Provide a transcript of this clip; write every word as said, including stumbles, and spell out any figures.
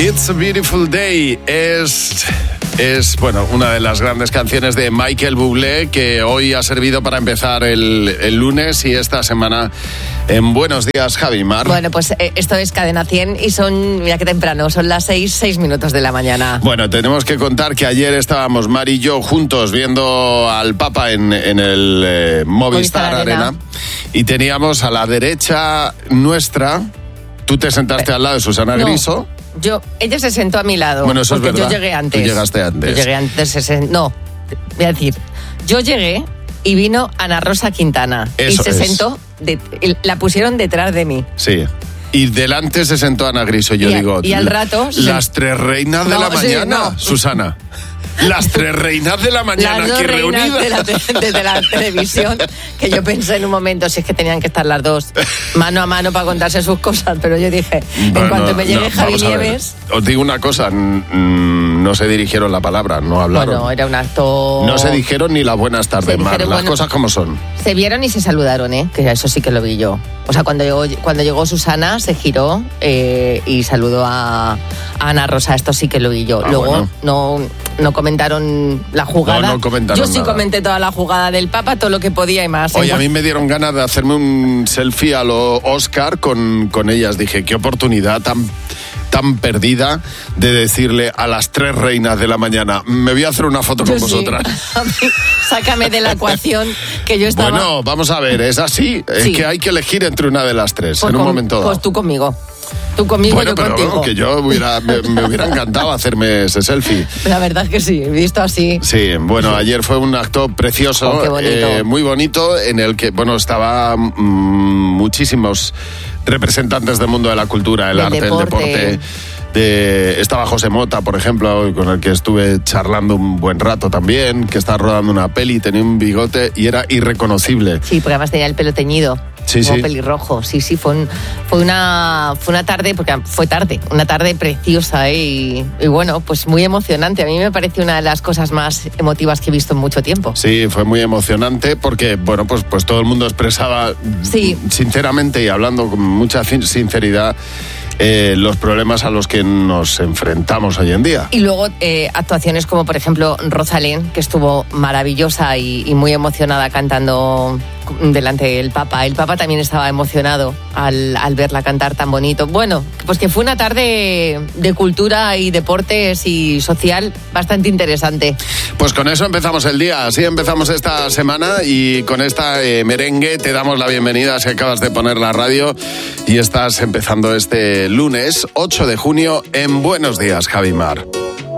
It's a Beautiful Day es, es bueno, una de las grandes canciones de Michael Bublé que hoy ha servido para empezar el, el lunes y esta semana en Buenos Días, Javi Mar. Bueno, pues eh, esto es Cadena cien y son, mira qué temprano, son las seis, seis minutos de la mañana. Bueno, tenemos que contar que ayer estábamos Mar y yo juntos viendo al Papa en, en el eh, Movistar, Movistar Arena. Arena y teníamos a la derecha nuestra, tú te sentaste Pero, al lado de Susana no. Griso. Yo, ella se sentó a mi lado. Bueno, eso es verdad. Yo llegué antes. Tú llegaste antes. Yo llegué antes. Se, no, voy a decir, yo llegué y vino Ana Rosa Quintana. Eso y se es. sentó, de, la pusieron detrás de mí. Sí. Y delante se sentó Ana Griso. Yo y, digo, y al rato... Las se... tres reinas de no, la mañana, sí, no. Susana. Las tres reinas de la mañana aquí reunidas. De la, de, de la televisión, que yo pensé en un momento si es que tenían que estar las dos mano a mano para contarse sus cosas, pero yo dije, bueno, en cuanto me llegue no, Javi Nieves... Os digo una cosa, no se dirigieron la palabra, no hablaron. Bueno, era un acto... No se dijeron ni las buenas tardes, Mar, las bueno, cosas como son. Se vieron y se saludaron, ¿eh? Que eso sí que lo vi yo. O sea, cuando llegó, cuando llegó Susana, se giró eh, y saludó a, a Ana Rosa, esto sí que lo vi yo. Ah, Luego bueno. no... no comentaron la jugada. No, no comentaron Yo sí nada. comenté toda la jugada del Papa, todo lo que podía y más. Oye, a mí me dieron ganas de hacerme un selfie a lo Oscar con, con ellas. Dije, qué oportunidad tan, tan perdida de decirle a las tres reinas de la mañana, me voy a hacer una foto yo con sí. vosotras. A mí, sácame de la ecuación que yo estaba... Bueno, vamos a ver, es así. Sí. Es que hay que elegir entre una de las tres, pues en un con, momento dado. Pues tú conmigo. Tú conmigo, bueno, yo pero contigo. No, que yo hubiera, me, me hubiera encantado hacerme ese selfie. La verdad es que sí, visto así. Sí, bueno, ayer fue un acto precioso, oh, qué bonito. Eh, muy bonito, en el que, bueno, estaba mmm, muchísimos representantes del mundo de la cultura, el del arte, deporte. el deporte. De, estaba José Mota, por ejemplo, con el que estuve charlando un buen rato también, que está rodando una peli, tenía un bigote y era irreconocible. Sí, porque además tenía el pelo teñido. Sí, como sí. pelirrojo. Sí, sí, fue, un, fue, una, fue una tarde, porque fue tarde, una tarde preciosa ¿eh? y, y bueno, pues muy emocionante. A mí me parece una de las cosas más emotivas que he visto en mucho tiempo. Sí, fue muy emocionante porque, bueno, pues, pues todo el mundo expresaba sí. sinceramente y hablando con mucha sinceridad Eh, los problemas a los que nos enfrentamos hoy en día. Y luego eh, actuaciones como, por ejemplo, Rosalén, que estuvo maravillosa y, y muy emocionada cantando delante del Papa. El Papa también estaba emocionado al, al verla cantar tan bonito. Bueno, pues que fue una tarde de cultura y deportes y social bastante interesante. Pues con eso empezamos el día, así empezamos esta semana y con esta eh, merengue te damos la bienvenida si acabas de poner la radio y estás empezando este lunes ocho de junio en Buenos Días, Javi Mar.